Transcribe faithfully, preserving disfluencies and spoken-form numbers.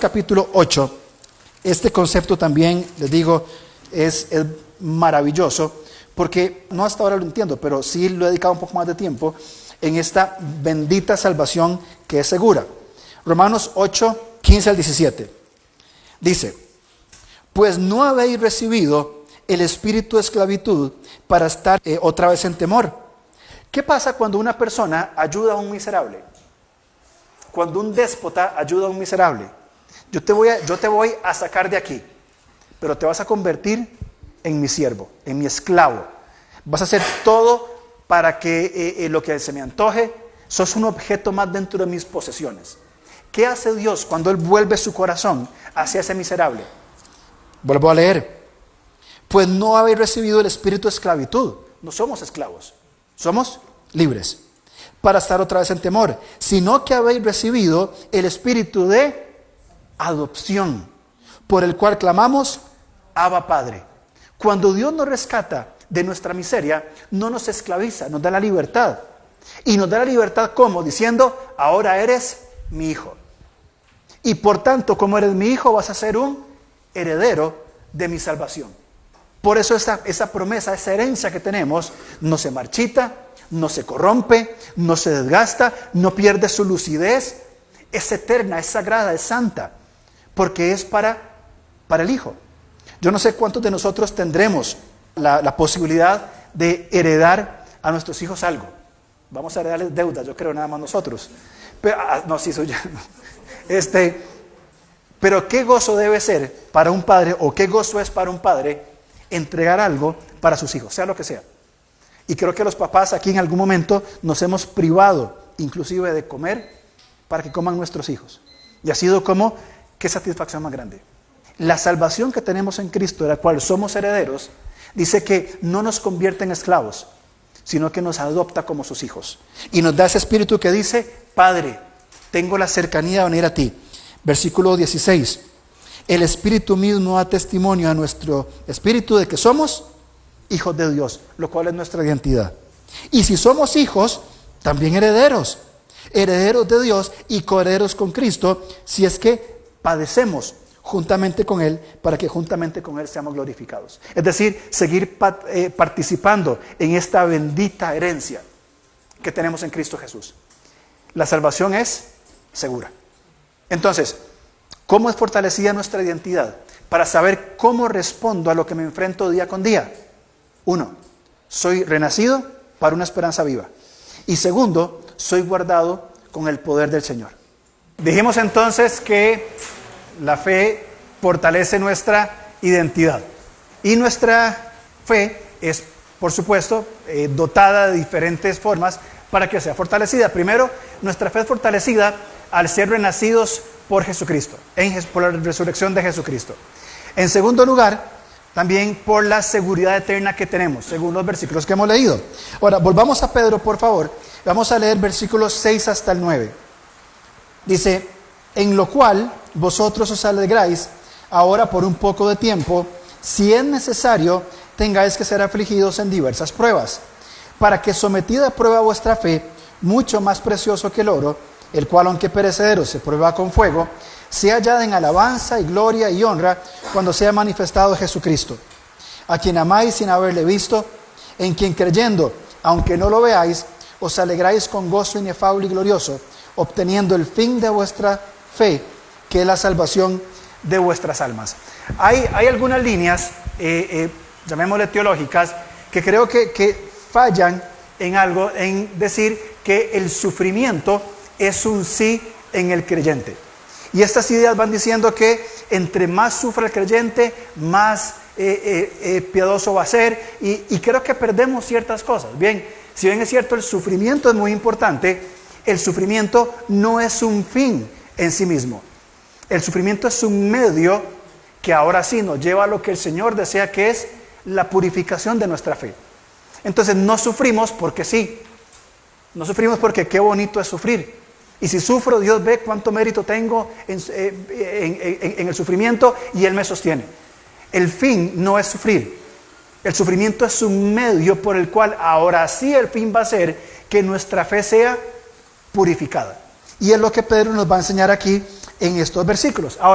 capítulo ocho, este concepto también, les digo, es, es maravilloso, porque no hasta ahora lo entiendo, pero sí lo he dedicado un poco más de tiempo en esta bendita salvación que es segura. Romanos ocho, quince al diecisiete. Dice, pues no habéis recibido el espíritu de esclavitud para estar eh, otra vez en temor. ¿Qué pasa cuando una persona ayuda a un miserable? Cuando un déspota ayuda a un miserable. Yo te voy a, yo te voy a sacar de aquí, pero te vas a convertir en mi siervo, en mi esclavo. Vas a hacer todo para que eh, eh, lo que se me antoje. Sos un objeto más dentro de mis posesiones. ¿Qué hace Dios cuando Él vuelve su corazón hacia ese miserable? Vuelvo a leer. Pues no habéis recibido el espíritu de esclavitud. No somos esclavos, somos libres, para estar otra vez en temor, sino que habéis recibido el espíritu de adopción, por el cual clamamos, Abba Padre. Cuando Dios nos rescata de nuestra miseria, no nos esclaviza, nos da la libertad. Y nos da la libertad ¿cómo? Diciendo, ahora eres mi hijo. Y por tanto, como eres mi hijo, vas a ser un heredero de mi salvación. Por eso esa, esa promesa, esa herencia que tenemos, no se marchita, no se corrompe, no se desgasta, no pierde su lucidez. Es eterna, es sagrada, es santa, porque es para, para el hijo. Yo no sé cuántos de nosotros tendremos la, la posibilidad de heredar a nuestros hijos algo. Vamos a heredarles deudas, yo creo, nada más nosotros. Pero, ah, no, sí soy yo. Este, pero qué gozo debe ser para un padre, o qué gozo es para un padre entregar algo para sus hijos, sea lo que sea. Y creo que los papás aquí en algún momento nos hemos privado, inclusive de comer, para que coman nuestros hijos. Y ha sido como, qué satisfacción más grande. La salvación que tenemos en Cristo, de la cual somos herederos, dice que no nos convierte en esclavos, sino que nos adopta como sus hijos. Y nos da ese espíritu que dice, Padre, tengo la cercanía de venir a ti. Versículo dieciséis. El espíritu mismo da testimonio a nuestro espíritu de que somos hijos de Dios, lo cual es nuestra identidad. Y si somos hijos, también herederos. Herederos de Dios y coherederos con Cristo, si es que padecemos juntamente con Él, para que juntamente con Él seamos glorificados. Es decir, seguir pa- eh, participando en esta bendita herencia que tenemos en Cristo Jesús. La salvación es segura. Entonces, ¿cómo es fortalecida nuestra identidad? Para saber cómo respondo a lo que me enfrento día con día. Uno, soy renacido para una esperanza viva. Y segundo, soy guardado con el poder del Señor. Dijimos entonces que la fe fortalece nuestra identidad. Y nuestra fe es, por supuesto, eh, dotada de diferentes formas para que sea fortalecida. Primero, nuestra fe es fortalecida al ser renacidos por Jesucristo, en, por la resurrección de Jesucristo. En segundo lugar, también por la seguridad eterna que tenemos, según los versículos que hemos leído. Ahora, volvamos a Pedro, por favor. Vamos a leer versículos seis hasta el nueve. Dice, en lo cual vosotros os alegráis ahora por un poco de tiempo, si es necesario, tengáis que ser afligidos en diversas pruebas, para que sometida a prueba vuestra fe, mucho más precioso que el oro, el cual aunque perecedero se prueba con fuego, sea hallada en alabanza y gloria y honra cuando sea manifestado Jesucristo, a quien amáis sin haberle visto, en quien creyendo, aunque no lo veáis, os alegráis con gozo inefable y glorioso, obteniendo el fin de vuestra fe, que es la salvación de vuestras almas. Hay, hay algunas líneas, eh, eh, llamémosle teológicas, que creo que, que fallan en algo, en decir que el sufrimiento es un sí en el creyente. Y estas ideas van diciendo que entre más sufra el creyente, más eh, eh, eh, piadoso va a ser, y, y creo que perdemos ciertas cosas. Bien, si bien es cierto el sufrimiento es muy importante, el sufrimiento no es un fin en sí mismo. El sufrimiento es un medio que ahora sí nos lleva a lo que el Señor desea, que es la purificación de nuestra fe. Entonces no sufrimos porque sí, no sufrimos porque qué bonito es sufrir. Y si sufro, Dios ve cuánto mérito tengo en, en, en, en el sufrimiento, y Él me sostiene. El fin no es sufrir. El sufrimiento es un medio por el cual ahora sí el fin va a ser que nuestra fe sea purificada. Y es lo que Pedro nos va a enseñar aquí en estos versículos. Ahora,